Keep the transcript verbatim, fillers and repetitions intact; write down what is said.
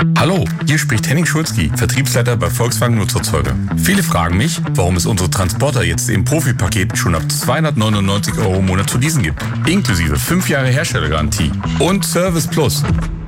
Hallo, hier spricht Henning Schulzki, Vertriebsleiter bei Volkswagen Nutzerzeuge. Viele fragen mich, warum es unsere Transporter jetzt im Profi-Paket schon ab zweihundertneunundneunzig Euro im Monat zu leasen gibt. Inklusive fünf Jahre Herstellergarantie und Service Plus.